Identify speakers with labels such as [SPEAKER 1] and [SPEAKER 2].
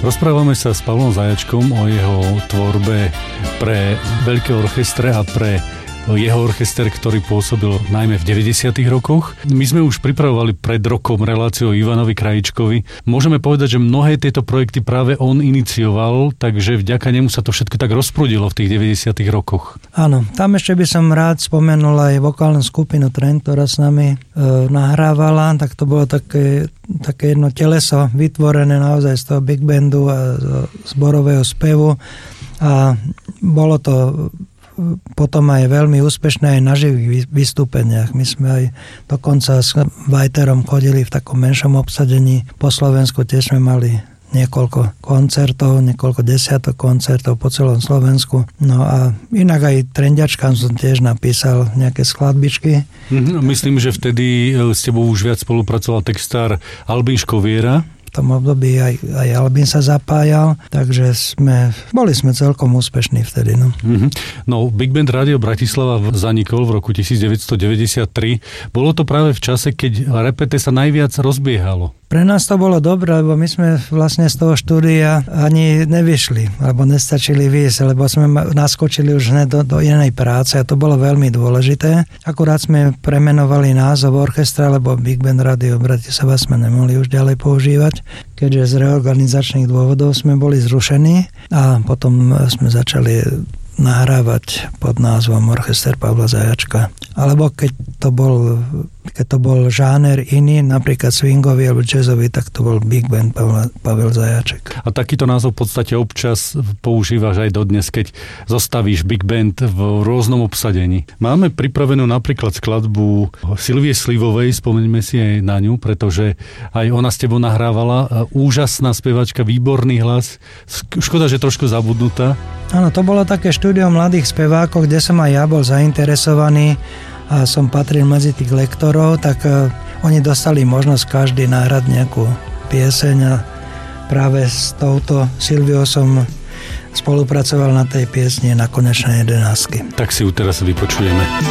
[SPEAKER 1] Rozprávame sa s Pavlom Zajačkom o jeho tvorbe pre veľké orchestre a pre jeho orchester, ktorý pôsobil najmä v 90. rokoch. My sme už pripravovali pred rokom reláciu o Ivanovi Krajíčkovi. Môžeme povedať, že mnohé tieto projekty práve on inicioval, takže vďaka nemu sa to všetko tak rozprudilo v tých 90. rokoch.
[SPEAKER 2] Áno, tam ešte by som rád spomenul aj vokálnu skupinu Trend, ktorá s nami nahrávala, tak to bolo také jedno teleso vytvorené naozaj z toho big bandu a zborového spevu a bolo to potom aj veľmi úspešné aj na živých vystúpeniach. My sme aj dokonca s Vajterom chodili v takom menšom obsadení. Po Slovensku tiež sme mali niekoľko koncertov, niekoľko desiatok koncertov po celom Slovensku. No a inak aj Trendiačkám som tiež napísal nejaké skladbičky.
[SPEAKER 1] Myslím, že vtedy s tebou už viac spolupracoval textár Albin Škoviera.
[SPEAKER 2] V tom období aj Albin sa zapájal, takže boli sme celkom úspešní vtedy.
[SPEAKER 1] No, Big Band Radio Bratislava zanikol v roku 1993. Bolo to práve v čase, keď repete sa najviac rozbiehalo.
[SPEAKER 2] Pre nás to bolo dobré, lebo my sme vlastne z toho štúdia ani nevyšli, alebo nestačili výjsť, lebo sme naskočili už hneď do inej práce a to bolo veľmi dôležité. Akurát sme premenovali názov orchestra, lebo Big Band Radio Bratislava sme nemohli už ďalej používať, keďže z reorganizačných dôvodov sme boli zrušení a potom sme začali nahrávať pod názvom Orchester Pavla Zajačka. Alebo keď to bol žáner iný, napríklad swingový alebo jazzový, tak to bol Big Band Pavel Zajaček.
[SPEAKER 1] A takýto názov v podstate občas používaš aj dodnes, keď zostavíš Big Band v rôznom obsadení. Máme pripravenú napríklad skladbu Silvie Slivovej, spomeňme si aj na ňu, pretože aj ona s tebou nahrávala. Úžasná spevačka, výborný hlas. Škoda, že trošku zabudnutá.
[SPEAKER 2] Áno, to bolo také štúdio mladých spevákov, kde som aj ja bol zainteresovaný a som patril medzi tých lektorov, tak oni dostali možnosť každý nahrať nejakú pieseň a práve s touto Silviou som spolupracoval na tej piesni Na konečnej 11.
[SPEAKER 1] Tak si ju teraz vypočujeme.